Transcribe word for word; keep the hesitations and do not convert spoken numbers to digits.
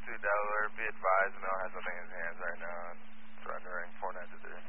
two Delaware, be advised, Mel has nothing in his hands right now. Surrendering four nine two three.